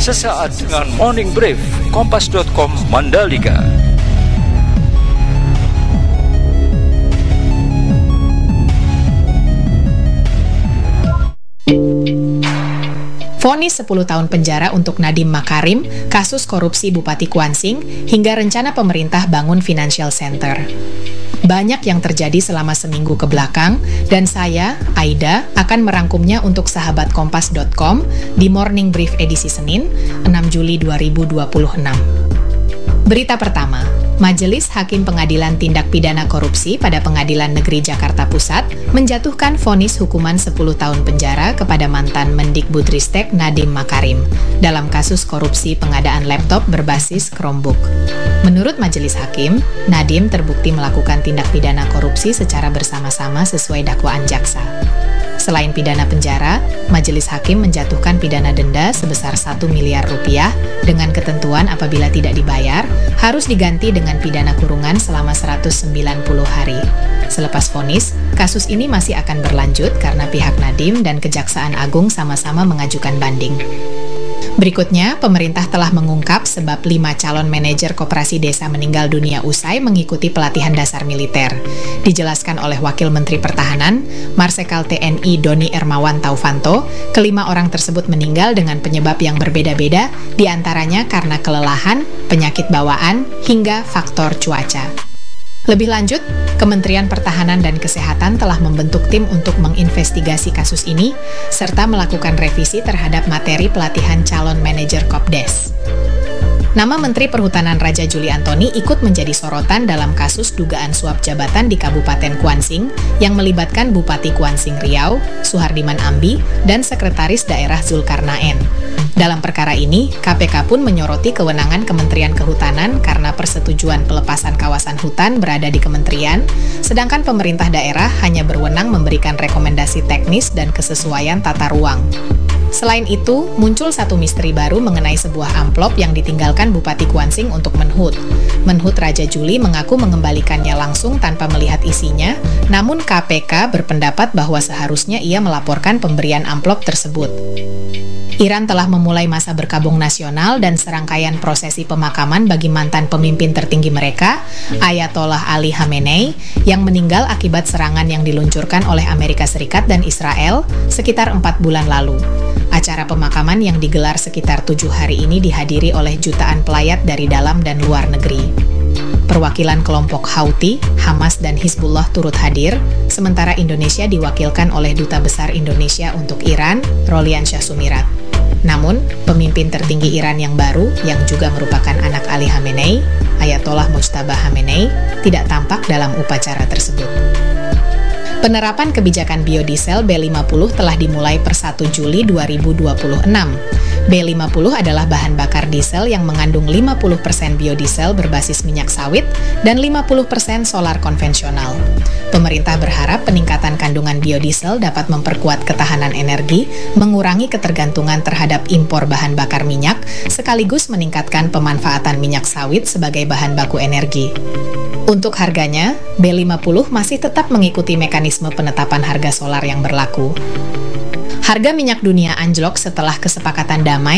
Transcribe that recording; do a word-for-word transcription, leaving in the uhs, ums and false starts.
sesaat dengan Morning Brief Kompas dot com Mandalika. Vonis sepuluh tahun penjara untuk Nadiem Makarim, kasus korupsi Bupati Kuansing, hingga rencana pemerintah bangun Financial Center. Banyak yang terjadi selama seminggu ke belakang, dan saya, Aida, akan merangkumnya untuk sahabat kompas dot com di Morning Brief edisi Senin, enam Juli dua ribu dua puluh enam. Berita pertama, Majelis Hakim Pengadilan Tindak Pidana Korupsi pada Pengadilan Negeri Jakarta Pusat menjatuhkan vonis hukuman sepuluh tahun penjara kepada mantan Mendikbudristek Nadiem Makarim dalam kasus korupsi pengadaan laptop berbasis Chromebook. Menurut Majelis Hakim, Nadiem terbukti melakukan tindak pidana korupsi secara bersama-sama sesuai dakwaan jaksa. Selain pidana penjara, Majelis Hakim menjatuhkan pidana denda sebesar satu miliar rupiah dengan ketentuan apabila tidak dibayar, harus diganti dengan pidana kurungan selama seratus sembilan puluh hari. Selepas vonis, kasus ini masih akan berlanjut karena pihak Nadiem dan Kejaksaan Agung sama-sama mengajukan banding. Berikutnya, pemerintah telah mengungkap sebab lima calon manajer koperasi desa meninggal dunia usai mengikuti pelatihan dasar militer. Dijelaskan oleh Wakil Menteri Pertahanan, Marsekal T N I Doni Ermawan Taufanto, kelima orang tersebut meninggal dengan penyebab yang berbeda-beda, diantaranya karena kelelahan, penyakit bawaan, hingga faktor cuaca. Lebih lanjut, Kementerian Pertahanan dan Kesehatan telah membentuk tim untuk menginvestigasi kasus ini, serta melakukan revisi terhadap materi pelatihan calon manajer Kopdes. Nama Menteri Perhutanan Raja Juli Antoni ikut menjadi sorotan dalam kasus dugaan suap jabatan di Kabupaten Kuansing yang melibatkan Bupati Kuansing Riau, Suhardiman Ambi, dan Sekretaris Daerah Zulkarnaen. Dalam perkara ini, K P K pun menyoroti kewenangan Kementerian Kehutanan karena persetujuan pelepasan kawasan hutan berada di kementerian, sedangkan pemerintah daerah hanya berwenang memberikan rekomendasi teknis dan kesesuaian tata ruang. Selain itu, muncul satu misteri baru mengenai sebuah amplop yang ditinggalkan Bupati Kuansing untuk Menhut. Menhut Raja Juli mengaku mengembalikannya langsung tanpa melihat isinya, namun K P K berpendapat bahwa seharusnya ia melaporkan pemberian amplop tersebut. Iran telah memulai masa berkabung nasional dan serangkaian prosesi pemakaman bagi mantan pemimpin tertinggi mereka, Ayatollah Ali Khamenei, yang meninggal akibat serangan yang diluncurkan oleh Amerika Serikat dan Israel sekitar empat bulan lalu. Acara pemakaman yang digelar sekitar tujuh hari ini dihadiri oleh jutaan pelayat dari dalam dan luar negeri. Perwakilan kelompok Houthi, Hamas, dan Hizbullah turut hadir, sementara Indonesia diwakilkan oleh Duta Besar Indonesia untuk Iran, Rolian Shah Sumirat. Namun, pemimpin tertinggi Iran yang baru, yang juga merupakan anak Ali Khamenei, Ayatollah Mojtaba Khamenei, tidak tampak dalam upacara tersebut. Penerapan kebijakan biodiesel B lima puluh telah dimulai per satu Juli dua ribu dua puluh enam. B lima puluh adalah bahan bakar diesel yang mengandung lima puluh persen biodiesel berbasis minyak sawit dan lima puluh persen solar konvensional. Pemerintah berharap peningkatan kandungan biodiesel dapat memperkuat ketahanan energi, mengurangi ketergantungan terhadap impor bahan bakar minyak, sekaligus meningkatkan pemanfaatan minyak sawit sebagai bahan baku energi. Untuk harganya, B lima puluh masih tetap mengikuti mekanisme penetapan harga solar yang berlaku. Harga minyak dunia anjlok setelah kesepakatan damai